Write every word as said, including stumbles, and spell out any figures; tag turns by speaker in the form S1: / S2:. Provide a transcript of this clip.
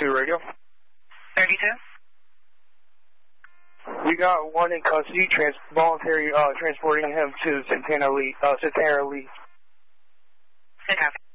S1: thirty-two radio.
S2: thirty-two.
S1: We got one in custody, trans voluntary uh, transporting him to Santana Lee. Uh, Santana Lee.
S2: Good copy.